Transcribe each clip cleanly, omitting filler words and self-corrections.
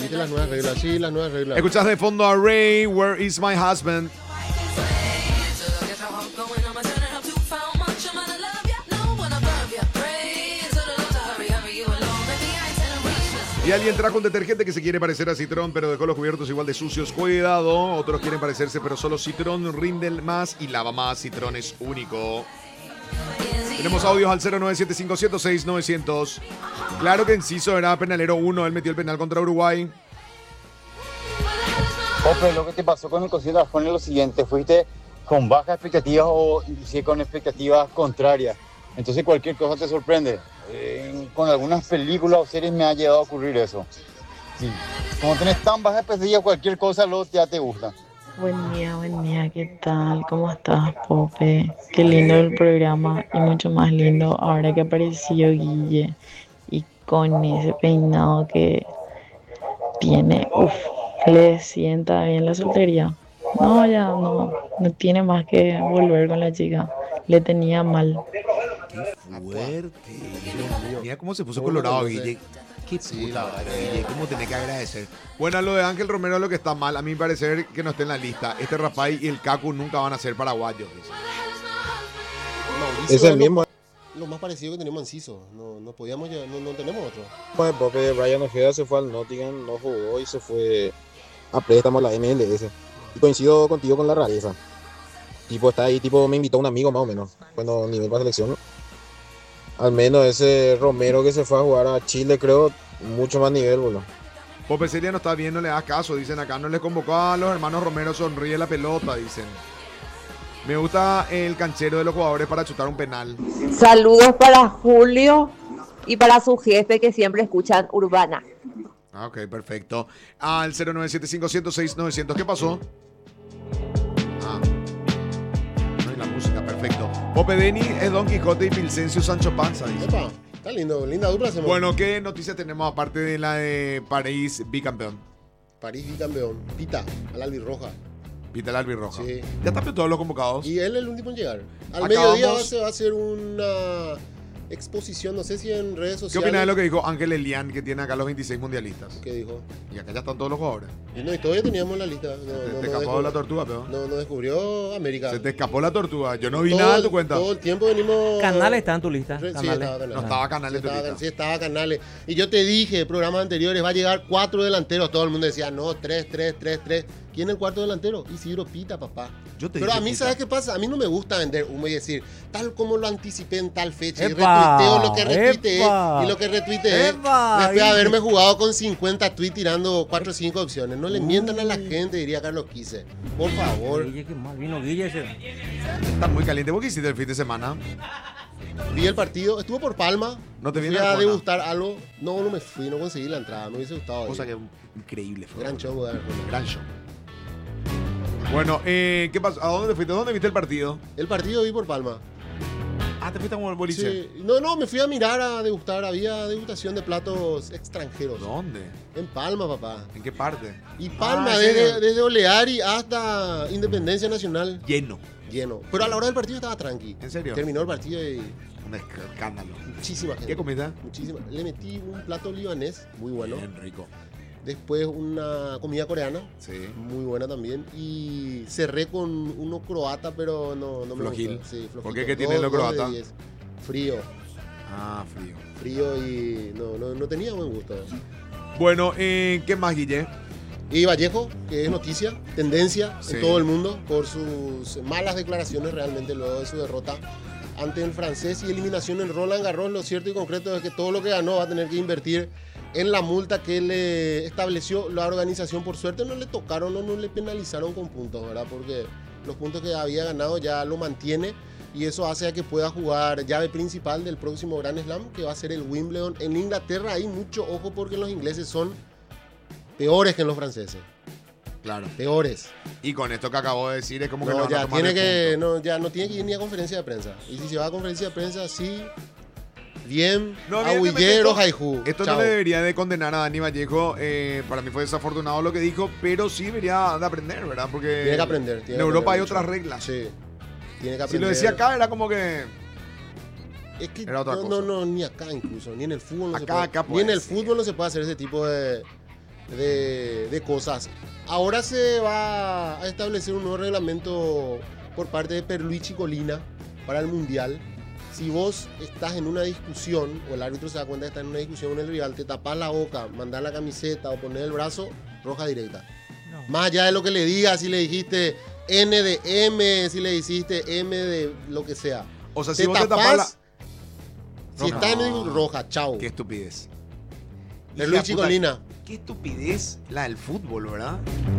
¿Viste las nuevas reglas? Sí, las nuevas reglas. Escuchás de fondo a Ray, Where is my husband? Y alguien trajo un detergente que se quiere parecer a Citrón, pero dejó los cubiertos igual de sucios. Cuidado, otros quieren parecerse, pero solo Citrón rinde más y lava más. Citrón es único. Tenemos audios al 097506900. Claro que Enciso era penalero 1, él metió el penal contra Uruguay. Ope, lo que te pasó con el cocido fue lo siguiente, fuiste con bajas expectativas o inclusive con expectativas contrarias. Entonces cualquier cosa te sorprende. Con algunas películas o series me ha llegado a ocurrir eso. Sí. Como tenés tan bajas expectativas, cualquier cosa luego ya te gusta. Buen día, ¿qué tal? ¿Cómo estás, Pope? Qué lindo el programa y mucho más lindo ahora que apareció Guille y con ese peinado que tiene, le sienta bien la soltería. No, ya no tiene más que volver con la chica, le tenía mal. Qué fuerte. Mira cómo se puso colorado, Guille. Qué puta madre, Guille. ¿Cómo tenés que agradecer? Bueno, lo de Ángel Romero lo que está mal, a mi parecer, que no esté en la lista. Este Rapay y el Cacu nunca van a ser paraguayos. Mauricio es el mismo. Lo más parecido que tenemos en Ciso. No podíamos ya, no tenemos otro. Pues Pope, Brian Ojeda se fue al Nottingham, no jugó y se fue a préstamo a la MLS. Y coincido contigo con la rareza. Tipo, está ahí, tipo, me invitó un amigo más o menos, cuando nivel para selección, ¿no? Al menos ese Romero que se fue a jugar a Chile, creo, mucho más nivel, boludo. Pope Seria no está bien, no le das caso, dicen acá. No les convocó a los hermanos Romero, sonríe la pelota, dicen. Me gusta el canchero de los jugadores para chutar un penal. Saludos para Julio y para su jefe que siempre escuchan Urbana. Ah, ok, perfecto. Al 097506900. ¿Qué pasó? No hay la música, perfecto. Pope Deni es Don Quijote y Pilsencio Sancho Panza, dice. Epa, está lindo, linda dupla hacemos. Bueno, ¿qué noticias tenemos aparte de la de París bicampeón? París bicampeón. Pita, al albirroja. Pita el albirroja. Sí. Ya están todos los convocados. Y él es el último en llegar. Al Acabamos... mediodía se va a hacer una exposición, no sé si en redes ¿Qué sociales. opinas de lo que dijo Ángel Elian, que tiene acá los 26 mundialistas? ¿Qué dijo? Y acá ya están todos los jugadores. Y todavía teníamos la lista. Te escapó la tortuga, peor. No descubrió América. Se te escapó la tortuga. Yo no vi nada de tu cuenta. Todo el tiempo venimos... Canales está en tu lista. Sí, Canales. estaba Canales. No estaba Canales en tu lista. Sí, estaba Canales. Y yo te dije, programas anteriores, va a llegar 4 delanteros. Todo el mundo decía, no, 3. ¿Quién es el cuarto delantero? Isidro Pita, papá. Pero a mí, Pita. ¿sabes qué pasa? A mí no me gusta vender humo y decir, tal como lo anticipé en tal fecha. Y ¡Epa! retuiteo lo que retuiteé. ¡Epa! Y lo que retuiteé. ¡Epa! Después de haberme jugado con 50 tweets tirando 4 o 5 opciones. No le mientan a la gente, diría Carlos Quise. Por favor. Guille, qué mal vino Guille ese. Está muy caliente. ¿Vos qué hiciste el fin de semana? Vi el partido, estuvo por Palma. ¿No te fui viene a Arjona? degustar algo. No me fui, no conseguí la entrada. Me hubiese gustado. Cosa ir. que increíble fue. Gran show de Arjona. Gran show. Bueno, ¿qué pasó? ¿A dónde fuiste? ¿Dónde viste el partido? El partido vi por Palma. Ah, te fuiste a un boliche. Sí. No, me fui a mirar, a degustar. Había degustación de platos extranjeros. ¿Dónde? En Palma, papá. ¿En qué parte? Y Palma, Ah, ¿en serio? desde Oleari hasta Independencia Nacional. Lleno. Pero a la hora del partido estaba tranqui. ¿En serio? Terminó el partido y Un escándalo. muchísima gente. ¿Qué comiste? Muchísima. Le metí un plato libanés, muy bueno. Bien rico. Después una comida coreana, Sí. muy buena también. Y cerré con uno croata, pero no me Flojil. gustó. Sí, flojito. ¿Por qué? ¿Qué tiene lo 2 de croata? 10. Frío. Ah, frío. Frío y no tenía buen gusto. Bueno, ¿qué más, Guille? Y Vallejo, que es noticia, tendencia Sí. en todo el mundo por sus malas declaraciones realmente luego de su derrota ante el francés y eliminación en Roland Garros. Lo cierto y concreto es que todo lo que ganó va a tener que invertir en la multa que le estableció la organización. Por suerte no le tocaron o no le penalizaron con puntos, ¿verdad? Porque los puntos que había ganado ya lo mantiene y eso hace a que pueda jugar llave principal del próximo Grand Slam, que va a ser el Wimbledon en Inglaterra. Hay mucho ojo porque los ingleses son peores que los franceses. Claro. Peores. Y con esto que acabo de decir es como que le No, van a ya tomar tiene el que, punto. no, ya no tiene que ir ni a conferencia de prensa. Y si se va a conferencia de prensa, sí, bien, No, evidentemente ahuillero, esto- Jaijú. Esto Chao. no le debería de condenar a Dani Vallejo. Para mí fue desafortunado lo que dijo, pero sí debería de aprender, ¿verdad? Porque Tiene que aprender. en Europa hay otras reglas. reglas. Sí, tiene que aprender. Si lo decía acá era como que... Es que era otra cosa. no, ni acá incluso, ni en el fútbol no se Acá- puede. acá Ni puede en el ser. fútbol no se puede hacer ese tipo de de cosas. Ahora se va a establecer un nuevo reglamento por parte de Pierluigi Collina para el Mundial. Si vos estás en una discusión, o el árbitro se da cuenta que está en una discusión con el rival, te tapás la boca, mandás la camiseta o ponés el brazo, roja directa. No. Más allá de lo que le digas, si le dijiste N de M, si le hiciste M de lo que sea. O sea, si vos te tapás la... Si Roja. está en roja, chao. Qué estupidez. Pierluigi Hija de puta, Collina. Qué estupidez la del fútbol, ¿verdad?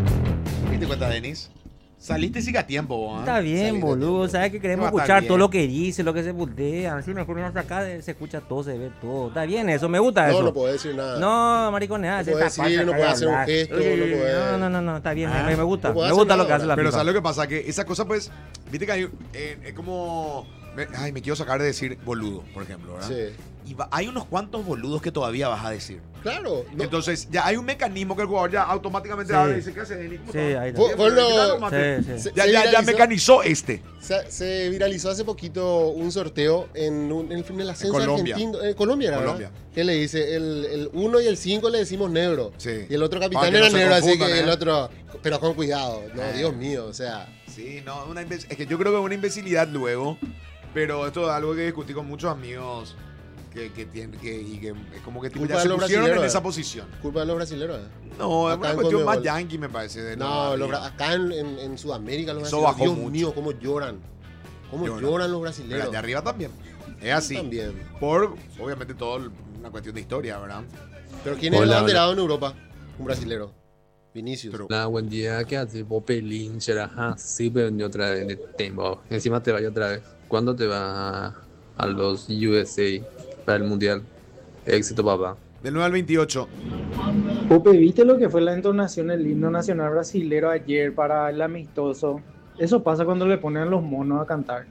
¿Qué te cuenta, Denis? Saliste sí que a tiempo, vos, ¿eh? Está bien, Salí de boludo. tiempo. Sabes que queremos No, está escuchar bien. todo lo que dice, lo que se putea. Así mejor uno acá se escucha todo, se ve todo. Está bien eso, me gusta No, eso. no puedo decir nada. No, mariconada. No se puede tapa, decir, saca no puede de hacer un hablar. gesto, Uy, no puede- No, está bien, Ah, me gusta. no puede Me hacer gusta lo nada, que hace la Pero FIFA. ¿sabes lo que pasa? Que esa cosa, pues, viste que hay, es como... me quiero sacar de decir boludo, por ejemplo, ¿verdad? Sí. Y hay unos cuantos boludos que todavía vas a decir. Claro. No. Entonces, ya hay un mecanismo que el jugador ya automáticamente Sí. habla y dice, ¿qué hace, Denis? ¿Cómo Sí, está? ahí está. Fue lo- Sí, sí. Se Ya viralizó- mecanizó este. Se viralizó hace poquito un sorteo en el ascenso Colombia. argentino. En Colombia, ¿verdad? Colombia. Que le dice, el 1 y el 5 le decimos negro. Sí. Y el otro Para capitán que era no se negro, así confundan, que el ¿eh? otro... Pero con cuidado. No, Eh. Dios mío, o sea... Sí, no, es que yo creo que es una imbecilidad luego, pero esto es algo que discutí con muchos amigos que tienen y que es como que tipo, Culpa ya de se los pusieron en brasileros, esa ¿eh? posición. Culpa de los brasileños. No, es Acá una en cuestión más Conmebol. yankee, me parece. De No, la- acá en Sudamérica los Eso brasileños, bajó Dios mucho. mío, cómo lloran. Cómo Lloran. lloran los Pero brasileños. allá arriba también. Es así. También. Por, obviamente, todo una cuestión de historia, ¿verdad? Pero ¿quién es el Hola, abanderado en Europa? Un brasilero. Vinicius. Pero- Hola, buen día. ¿Qué haces? Pope Lynch, ajá, sí, pero vendió otra vez de tiempo. Encima te vaya otra vez. ¿Cuándo te vas a los USA para el Mundial? Éxito, papá. Del 9 al 28. Pope, ¿viste lo que fue la entonación del himno nacional brasilero ayer para el amistoso? Eso pasa cuando le ponen a los monos a cantar.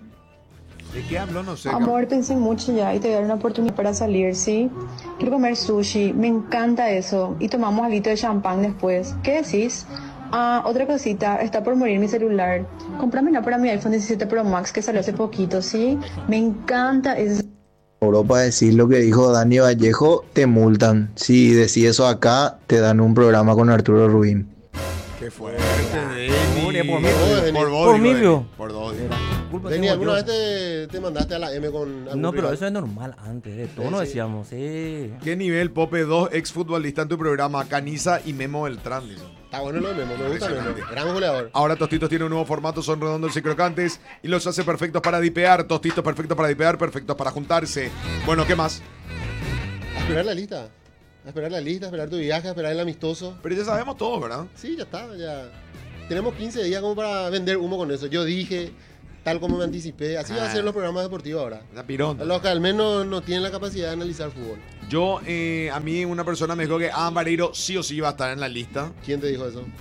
¿De qué habló? No sé. Amor, pensé mucho ya y te voy a dar una oportunidad para salir, ¿sí? Quiero comer sushi, me encanta eso. Y tomamos alito de champán después. ¿Qué decís? Ah, otra cosita, está por morir mi celular. Cómpramela para mi iPhone 17 Pro Max que salió hace poquito, ¿sí? Me encanta eso. Europa decir lo que dijo Dani Vallejo, te multan. Si decís eso acá, te dan un programa con Arturo Rubín. Qué fuerte, Pobre, por mí, Denis. Por vos, Por digo, mí, Denis. vio. Por dos. Culpa Deni, tengo ¿alguna yo. vez te mandaste a la M con algún No, pero rival? eso es normal antes, de todo Sí, no sí. decíamos, ¿Qué nivel, Pope? Dos exfutbolistas en tu programa, Caniza y Memo Beltrán. Dicen. Está bueno lo de Memo, me gusta Memo. Impresionante. Gran goleador. Ahora Tostitos tiene un nuevo formato, son redondos y crocantes y los hace perfectos para dipear. Tostitos perfectos para dipear, perfectos para juntarse. Bueno, ¿qué más? A esperar la lista. A esperar la lista, a esperar tu viaje, a esperar el amistoso. Pero ya sabemos todo, ¿verdad? Sí, ya está, ya. Tenemos 15 días como para vender humo con eso. Yo dije, tal como me anticipé, así van a ser los programas deportivos ahora. La pirón. Los que al menos no tienen la capacidad de analizar fútbol. Yo, a mí una persona me dijo que Adam Vareiro sí o sí iba a estar en la lista. ¿Quién te dijo eso?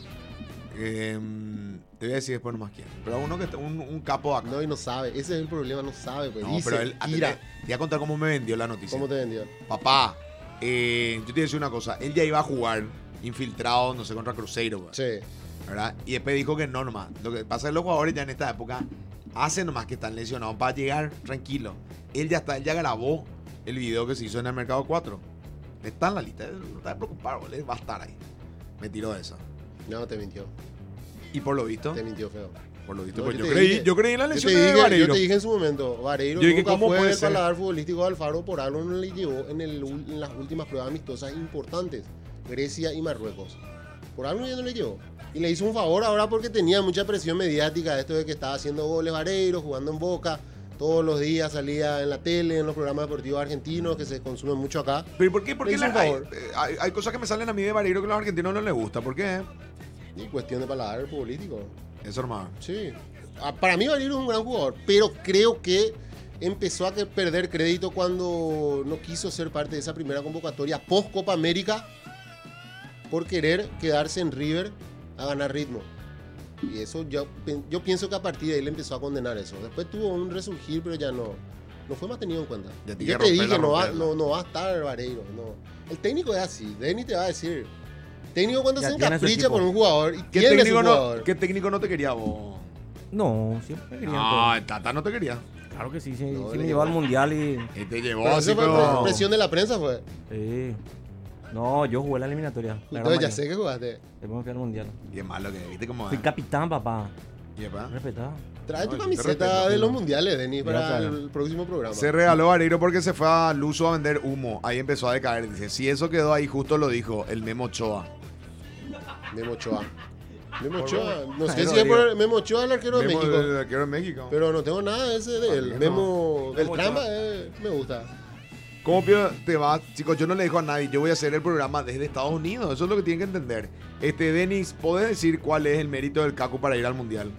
Te voy a decir después nomás quién. Pero uno que un capo acá. No, y no sabe. Ese es el problema, no sabe. Pues. No, Dice, pero él, tira. te voy a contar cómo me vendió la noticia. ¿Cómo te vendió? Papá, yo te voy a decir una cosa. Él ya iba a jugar infiltrado, no sé, contra Cruzeiro, güey, Sí. ¿verdad? Y después dijo que no nomás. Lo que pasa es que los jugadores ya en esta época hacen nomás que están lesionados para llegar tranquilo. Él ya grabó el video que se hizo en el Mercado 4. Está en la lista, no te preocupar, boludo, va a estar ahí. Me tiró esa. No, te mintió. Y por lo visto, Te mintió feo. por lo visto, No, pues yo yo te creí, dije- yo creí en la Yo lesión te, de dije, Vareiro. yo te dije en su momento, Vareiro Yo dije, nunca ¿cómo fue puede el ser? paladar futbolístico de Alfaro, por algo no le llevó en las últimas pruebas amistosas importantes, Grecia y Marruecos. Por algo ya no le llevó. Y le hizo un favor ahora porque tenía mucha presión mediática, esto de que estaba haciendo goles Vareiro, jugando en Boca, todos los días salía en la tele, en los programas deportivos argentinos que se consumen mucho acá. ¿Pero por qué? Porque Le hizo un favor. hay cosas que me salen a mí de Vareiro que a los argentinos no les gusta. ¿Por qué? Y cuestión de paladar futbolístico. Eso, hermano. Sí. Para mí Vareiro es un gran jugador, pero creo que empezó a perder crédito cuando no quiso ser parte de esa primera convocatoria post Copa América por querer quedarse en River a ganar ritmo. Y eso yo pienso que a partir de ahí le empezó a condenar eso. Después tuvo un resurgir, pero ya no fue más tenido en cuenta. Ya tiene Yo que te dije, romperla. no va a estar Vareiro. No. El técnico es así, Denny te va a decir. Técnico cuando Ya se tiene su encapricha equipo. por un jugador y ¿Qué tiene su técnico, jugador. ¿Qué técnico no te quería vos? No, siempre me querían No, todo. el Tata no te quería. Claro que sí, No, sí le me llevó al llevó. mundial y. Él te llevó Pero así, eso fue pero... presión de la prensa, fue. Sí. No, yo jugué la eliminatoria. Entonces ya sé que jugaste. Después me fui al mundial. Qué malo que viste cómo Fui capitán, papá. Yepa. Respetado. Trae tu No, camiseta yo te respeto, de los no. mundiales, Denis, para Ya, claro. el próximo programa. Se regaló Vareiro porque se fue a Luso a vender humo. Ahí empezó a decaer. Dice, si eso quedó ahí, justo lo dijo el Memo Ochoa. Memo Ochoa. Memo Ochoa. No sé Pero si es digo, por Memo Ochoa el arquero de Memo, México. el arquero de México. Pero no tengo nada de ese de él. También no. Memo del Memo Tramba Ochoa. me gusta. ¿Cómo te vas? Chicos, yo no le dejo a nadie. Yo voy a hacer el programa desde Estados Unidos. Eso es lo que tienen que entender. Denis, ¿podés decir cuál es el mérito del Cacu para ir al Mundial?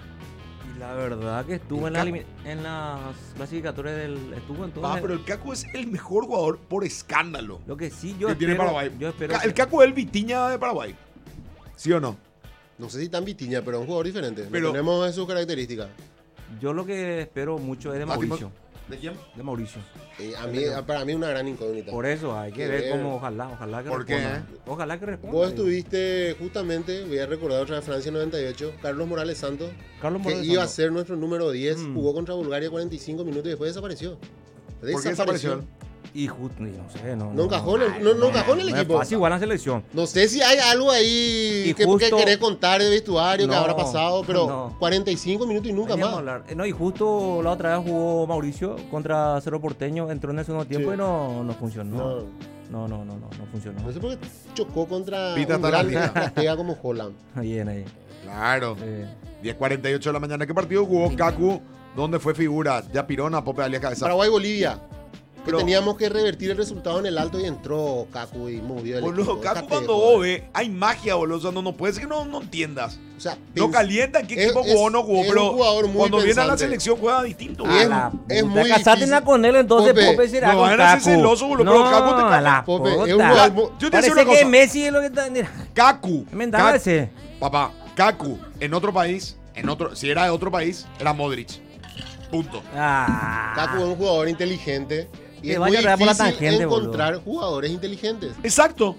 Y la verdad que estuvo en, en las clasificatorias del... Estuvo en todo. Pero el Cacu es el mejor jugador por escándalo. Lo que sí, yo que tiene espero... Paraguay. Yo espero El Cacu es el Vitiña de Paraguay. ¿Sí o no? No sé si tan Vitiña, pero es un jugador diferente. Pero- No tenemos sus características. Yo lo que espero mucho es de Mauricio. ¿De quién? De Mauricio. Para mí una gran incógnita. Por eso hay que ver cómo, ojalá que ¿Por qué? responda. Ojalá que responda. Vos estuviste justamente, voy a recordar otra vez Francia 98, Carlos Morales Santos, Carlos que Morales iba a Santos. ser nuestro número 10, jugó contra Bulgaria 45 minutos y después desapareció. ¿Por qué desapareció? Y justo, no sé, No encajó en el no equipo. Es fácil igual la selección. No sé si hay algo ahí Y que justo- querés contar de vestuario, que No, habrá pasado, pero no. 45 minutos y nunca Veníamos más. a hablar. No, y justo la otra vez jugó Mauricio contra Cerro Porteño, entró en el segundo tiempo Sí. y no funcionó. No. No funcionó. No sé por qué chocó contra Pita un está gran la liga. estratega como Holland. Ahí. Claro. 10:48 de la mañana. ¿Qué partido jugó Cacu? ¿Dónde fue figura? Ya Pirona, Pope Alias Cabeza. Paraguay-Bolivia. Que Pero- teníamos que revertir el resultado en el alto y entró Cacu y movió el Boludo, equipo. Cacu Déjate cuando de vos joder. ves, hay magia, boludo. O sea, no puede ser que no entiendas. O sea, No calienta en qué equipo jugó o no jugó, es pero un jugador muy cuando viene a la pensante. selección juega distinto. Y boludo. es muy Casátena difícil. con él, entonces Pope, Pope será no con van a ser Cacu. celosos, boludo, No, pero Cacu te a la Pope, es un puta. jugador Yo te voy a decir Parece una que cosa. Messi es lo que está... Cacu. Inventaba Cacu- ese. Papá, Cacu en otro país, si era de otro país, era Modric. Punto. Cacu es un jugador inteligente y Que es vaya muy a dar por la difícil tangente, encontrar jugadores inteligentes. Exacto.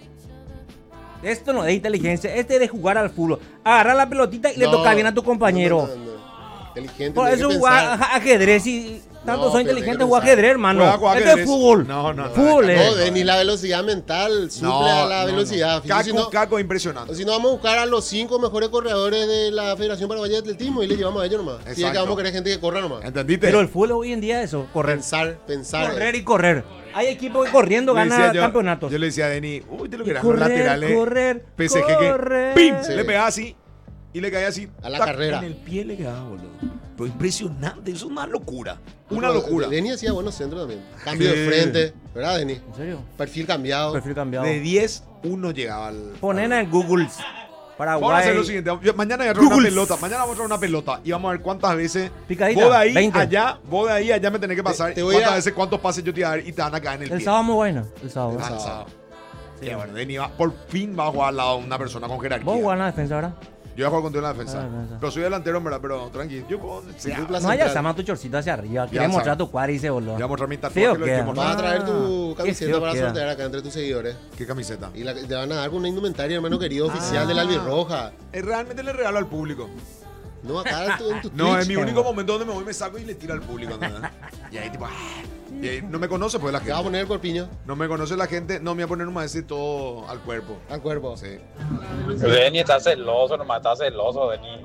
Esto no es inteligencia, este es de jugar al fútbol. Agarrar la pelotita y le No, toca bien a tu compañero. no. Inteligente. Por tenés eso que jugar pensar. ajedrez y tanto No, son pero inteligentes tenés que jugar pensar. ajedrez, hermano. Juega con Este es ajedrez. fútbol. No. Fútbol, No, Denis, la velocidad mental suple a la velocidad. Fíjate, Cacu es impresionante. si no, vamos a buscar a los 5 mejores corredores de la Federación Paraguaya de Atletismo y le llevamos a ellos nomás. Si es que Exacto. vamos a querer gente que corra nomás. ¿Entendiste? Pero el fútbol hoy en día es eso, correr. Pensar. Correr y correr. Hay equipos que corriendo Le decía ganan yo- campeonatos. Yo le decía a Denis, uy, te lo que eran correr, los laterales. correr, PSG correr. que ¡pim! Sí. Le pegaba así y le caía así. A la tac, carrera. En el pie le quedaba, boludo. Pero impresionante, eso es una locura. Una Pero locura. Denis hacía buenos centros también. Cambio Sí. de frente, ¿verdad, Denis? ¿En serio? Perfil cambiado. Perfil cambiado. De 10, uno llegaba al. Ponen en Google Paraguay. Vamos a hacer lo siguiente. Mañana voy a traer una Google. pelota. Mañana vamos a traer una pelota. Y vamos a ver cuántas veces. Picadita, Vos de ahí 20. allá, vos de ahí allá me tenés que pasar. Te voy ¿Cuántas a- veces, cuántos pases yo te voy a dar y te van a caer en el El pie? sábado muy bueno. El sábado. Ah, el sábado. Sí, bueno, Denis por fin va a jugar al lado de una persona con jerarquía. Vos jugás en la defensa, ¿verdad? Yo voy a jugar contigo en la defensa. Ah, defensa. Pero soy delantero, en verdad, pero tranquilo. Yo con. sea, Dupla No hayas central. llama tu chorcito hacia arriba. Ya Quieres mostrar sabes. tu cuadrice, boludo. Voy a mostrar mi Feo tatuaje. Lo queda. estoy Vas a traer tu qué camiseta feo para queda. sortear acá entre tus seguidores. ¿Qué camiseta? Y te van a dar con una indumentaria, hermano querido, oficial de la Albirroja. Realmente le regalo al público. No, acá en tu No, Twitch. es mi único momento donde me voy, me saco y le tiro al público. ¿Entendés? Y ahí tipo. Y ahí no me conoce pues la Te va a gente. poner el corpiño No me conoce la gente. No me voy a poner nomás ese todo al cuerpo. al cuerpo. Sí. Denis está celoso, nomás está celoso, Denis.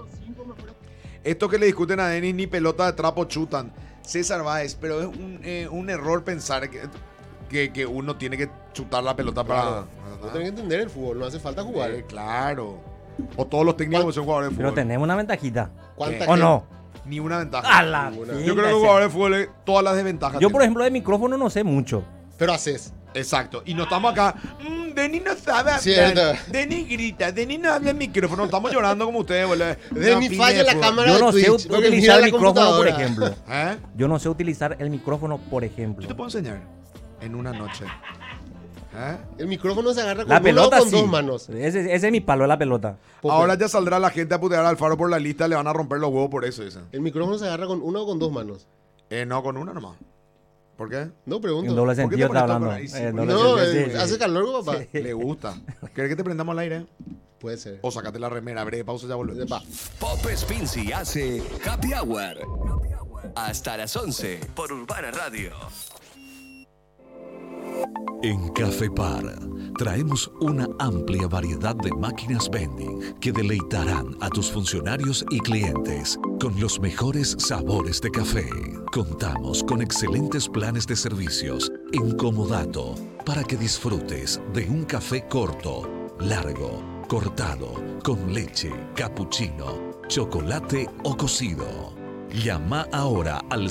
Esto que le discuten a Denis ni pelota de trapo chutan. César Báez, pero es un error pensar que uno tiene que chutar la pelota Claro. para. No tenés que entender el fútbol, no hace falta jugar. Claro. O todos los técnicos que son jugadores de Pero fútbol. tenemos una ventajita. ¿Cuánta ¿O gente? no? Ni una ventaja. A la Ninguna. Yo creo que los jugadores de fútbol todas las desventajas. Yo, por tienen. ejemplo, de micrófono no sé mucho. Pero haces. Exacto. Y no estamos acá. Denis no sabe hablar. Cierto. Denis grita. Denis no habla en micrófono. Estamos llorando como ustedes, boludo. Denis falla la cámara Yo de no sé Twitch. porque mira utilizar el la micrófono, por computadora. ejemplo. ¿Eh? Yo no sé utilizar el micrófono, por ejemplo. Yo te puedo enseñar. En una noche. ¿Eh? El micrófono se agarra con La una pelota o con sí. dos manos. Ese es mi palo, la pelota. Pope, Ahora ya saldrá la gente a putear al Faro por la lista. Le van a romper los huevos por eso, dicen. El micrófono se agarra con una o con dos manos. No, con una nomás. ¿Por qué? No, pregunto. En doble ¿Por qué sentido te está pones hablando. tan ahí? Sí, En porque doble No, sentido, sí, hace sí. calor, papá. Le gusta. ¿Querés que te prendamos al aire? Puede ser. O sacate la remera, breve pausa, ya volvemos. Va. Pope Spincy hace Happy Hour. Hasta las 11 por Urbana Radio. En Café Par traemos una amplia variedad de máquinas vending que deleitarán a tus funcionarios y clientes con los mejores sabores de café. Contamos con excelentes planes de servicios en comodato para que disfrutes de un café corto, largo, cortado, con leche, cappuccino, chocolate o cocido. Llama ahora al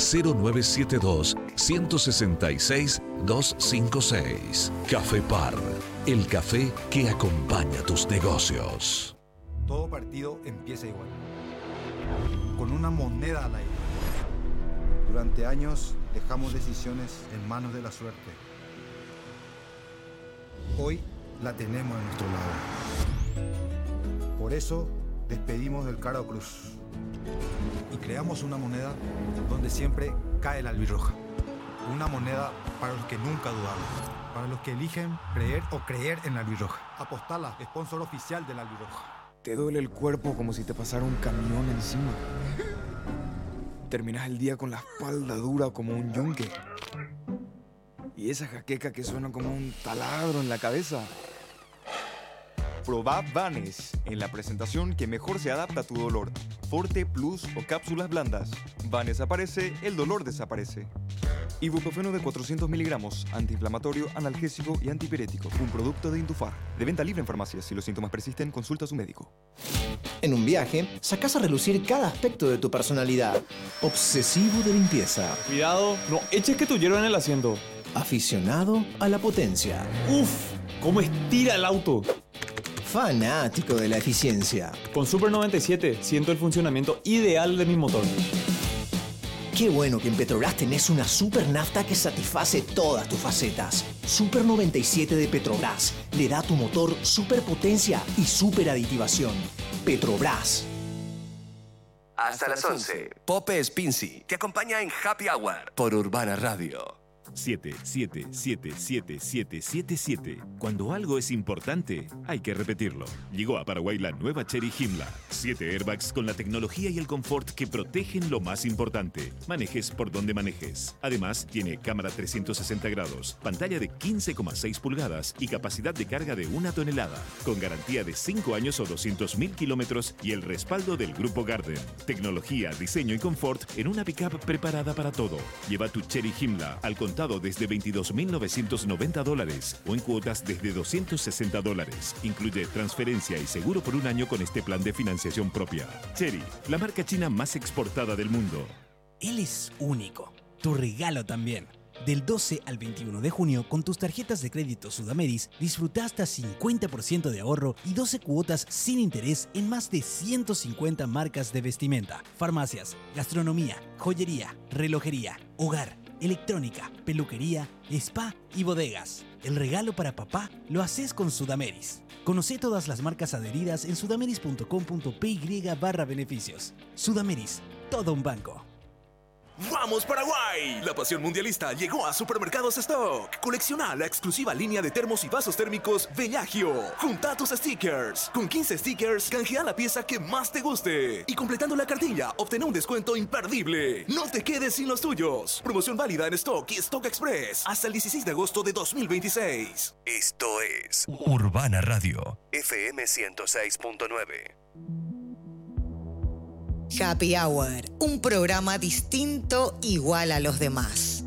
0972-166-256. Café Par, el café que acompaña tus negocios. Todo partido empieza igual, con una moneda al aire. Durante años dejamos decisiones en manos de la suerte. Hoy la tenemos a nuestro lado. Por eso despedimos del Caro Cruz y creamos una moneda donde siempre cae la albirroja. Una moneda para los que nunca dudaron, para los que eligen creer o creer en la albirroja. Apostala, sponsor oficial de la albirroja. Te duele el cuerpo como si te pasara un camión encima. Terminas el día con la espalda dura como un yunque. Y esa jaqueca que suena como un taladro en la cabeza. Probá Vanes en la presentación que mejor se adapta a tu dolor. Forte Plus o cápsulas blandas. Vanes aparece, el dolor desaparece. Ibuprofeno de 400 miligramos, antiinflamatorio, analgésico y antipirético. Un producto de Indufar. De venta libre en farmacias. Si los síntomas persisten, consulta a su médico. En un viaje, sacás a relucir cada aspecto de tu personalidad. Obsesivo de limpieza. Cuidado, no eches que tu hierro en el asiento. Aficionado a la potencia. ¡Uf! ¿Cómo estira el auto? Fanático de la eficiencia. Con Super 97 siento el funcionamiento ideal de mi motor. Qué bueno que en Petrobras tenés una super nafta que satisface todas tus facetas. Super 97 de Petrobras le da a tu motor super potencia y super aditivación. Petrobras. Hasta las 11, Pope Spincy te acompaña en Happy Hour por Urbana Radio. 777777. Cuando algo es importante, hay que repetirlo. Llegó a Paraguay la nueva Chery Himla. 7 airbags con la tecnología y el confort que protegen lo más importante. Manejes por donde manejes. Además, tiene cámara 360 grados, pantalla de 15,6 pulgadas y capacidad de carga de 1 tonelada. Con garantía de 5 años o 200.000 kilómetros y el respaldo del Grupo Garden. Tecnología, diseño y confort en una pickup preparada para todo. Lleva tu Chery Himla al contado desde $22.990 o en cuotas desde $260. Incluye transferencia y seguro por un año con este plan de financiación propia. Chery, la marca china más exportada del mundo. Él es único. Tu regalo también. Del 12 al 21 de junio, con tus tarjetas de crédito Sudameris, disfruta hasta 50% de ahorro y 12 cuotas sin interés en más de 150 marcas de vestimenta, farmacias, gastronomía, joyería, relojería, hogar, electrónica, peluquería, spa y bodegas. El regalo para papá lo haces con Sudameris. Conoce todas las marcas adheridas en sudameris.com.py/beneficios. Sudameris, todo un banco. ¡Vamos Paraguay! La pasión mundialista llegó a Supermercados Stock. Colecciona la exclusiva línea de termos y vasos térmicos Bellagio. Junta tus stickers. Con 15 stickers, canjea la pieza que más te guste. Y completando la cartilla, obtén un descuento imperdible. No te quedes sin los tuyos. Promoción válida en Stock y Stock Express hasta el 16 de agosto de 2026. Esto es Urbana Radio, FM 106.9. Happy Hour, un programa distinto igual a los demás.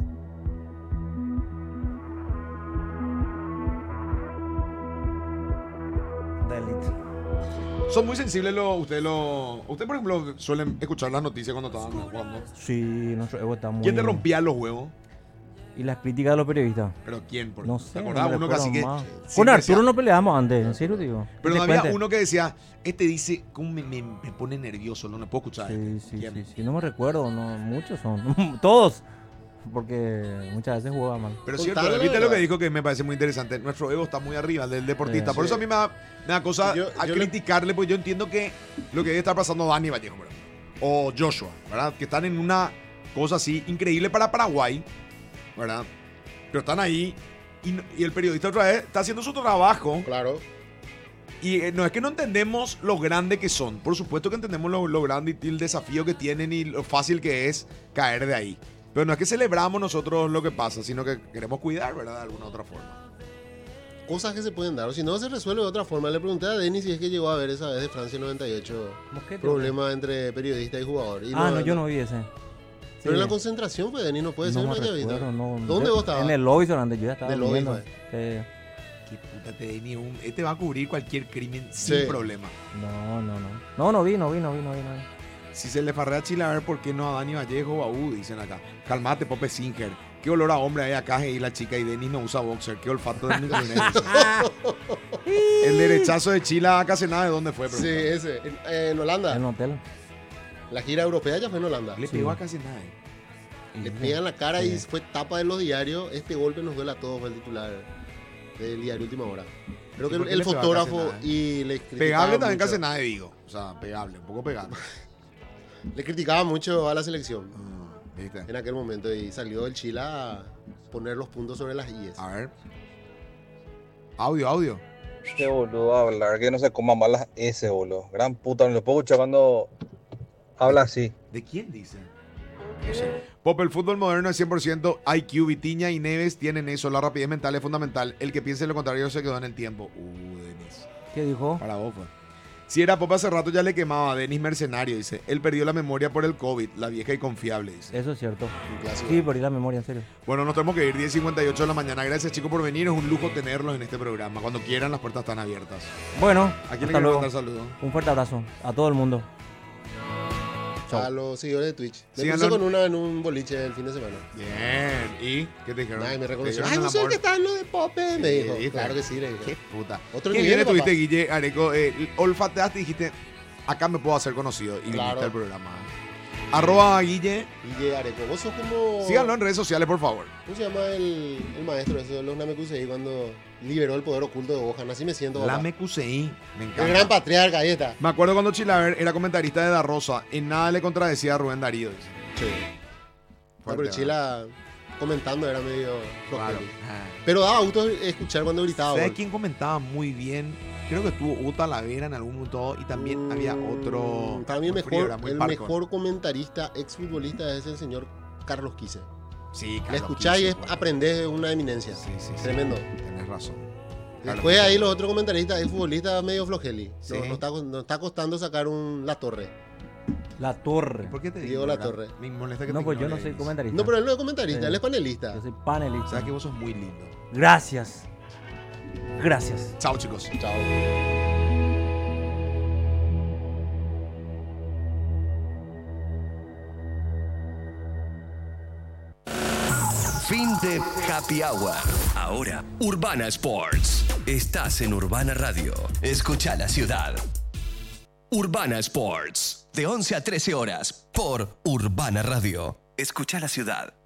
Son muy sensibles ustedes, por ejemplo, suelen escuchar las noticias cuando estaban jugando. Sí, nuestro ego está muy... ¿Quién te rompía los huevos? Y las críticas de los periodistas. ¿Pero quién? No sé. ¿Te acordás? No uno que así que... Con Arturo no peleábamos antes, en serio digo. Pero no había uno que decía, dice, ¿cómo me pone nervioso? No puedo escuchar. Sí, no me recuerdo, no, muchos son. Todos. Porque muchas veces jugaba mal. Pero cierto, viste lo que dijo que me parece muy interesante. Nuestro ego está muy arriba del deportista. Por eso a mí me da cosa a criticarle, porque yo entiendo que lo que debe estar pasando Dani Vallejo, ¿verdad? O Joshua, ¿verdad? Que están en una cosa así increíble para Paraguay, ¿verdad? Pero están ahí y el periodista otra vez está haciendo su trabajo. Claro. Y no es que no entendemos lo grande que son. Por supuesto que entendemos lo grande y el desafío que tienen y lo fácil que es caer de ahí. Pero no es que celebramos nosotros lo que pasa, sino que queremos cuidar, ¿verdad? De alguna otra forma. cosas que se pueden dar. O si no, se resuelve de otra forma. Le pregunté a Denis si es que llegó a ver esa vez de Francia 98. Problema entre periodista y jugador. Y no, yo no vi ese. Pero en la concentración, pues, Denis, no puede ser una llavita. No, ¿Dónde vos estabas? En el lobby solamente, yo ya estaba viendo. Qué puta te Denis. Este va a cubrir cualquier crimen sin problema. No vi. Si se le farrea a Chile, a ver por qué no a Dani Vallejo o a U, dicen acá. Calmate, Pope Singer. Qué olor a hombre hay acá y la chica y Denis no usa boxer. Qué olfato de El derechazo de Chile a Casenada, ¿de dónde fue? Sí, ese. En Holanda. En hotel. La gira europea ya fue en Holanda. Le pegó a Casenada. Le pegan la cara y fue tapa de los diarios. Este golpe nos duele a todos, fue el titular del diario Última Hora. Creo que el fotógrafo y le pegable también Casenada, digo. O sea, pegable, un poco pegable. Le criticaba mucho a la selección en aquel momento y salió el Chile a poner los puntos sobre las IES. A ver. Audio. Este boludo a hablar que no se coma mal las S, boludo. Gran puta, no lo puedo escuchar cuando habla así. ¿De quién dice? No sé. Pop, el fútbol moderno es 100% IQ. Vitiña y Neves tienen eso. La rapidez mental es fundamental. El que piense lo contrario se quedó en el tiempo. Denis. ¿Qué dijo? Para vos fue. Si era Pop hace rato ya le quemaba. Denis mercenario, dice. Él perdió la memoria por el COVID. La vieja y confiable, dice. Eso es cierto. Sí, perdí la memoria, en serio. Bueno, nos tenemos que ir 10:58 de la mañana. Gracias, chicos, por venir. Es un lujo tenerlos en este programa. Cuando quieran, las puertas están abiertas. Bueno, ¿a quién le quiero mandar saludos? Un fuerte abrazo a todo el mundo. A los seguidores de Twitch. Me puse con una en un boliche el fin de semana. Bien. ¿Y qué te dijeron? Ay, me reconoció. Ay, no sé que está en lo de Pope. Me dijo. Claro que sí, le dije. Qué puta. Otro ¿Qué nivel, viene tuviste, Guille Areco? Olfateaste y dijiste, acá me puedo hacer conocido. Y viniste al programa. @Guille Areco. Vos sos como... Síganlo en redes sociales, por favor. ¿Cómo se llama el maestro eso de los Namekusei cuando liberó el poder oculto de Gohan? Así me siento. Namekusei, me encanta. El gran patriarca, ahí está. Me acuerdo cuando Chilaver era comentarista de Da Rosa. En nada le contradecía a Rubén Darío. Dice. Sí. Pero Chila comentando era medio claro. Pero daba gusto escuchar cuando gritaba. ¿Sabes quién comentaba muy bien? Creo que estuvo Hugo Talavera en algún momento y también había otro. Para mí el mejor comentarista, exfutbolista es el señor Carlos Quise. Sí, Carlos. Le escuchás y aprendés una eminencia. Sí. Tremendo. Tenés razón. Después ahí los otros comentaristas, el futbolista medio flojeli. ¿Sí? Nos está costando sacar La Torre. La Torre. ¿Por qué te digo La Torre? Me molesta que no, pues yo no soy comentarista. No, pero él no es comentarista, él es panelista. Yo soy panelista. Sabes que vos sos muy lindo. Gracias. Chao, chicos. Chao. Fin de Happy Hour. Ahora, Urbana Sports. Estás en Urbana Radio. Escucha la ciudad. Urbana Sports. De 11 a 13 horas. Por Urbana Radio. Escucha la ciudad.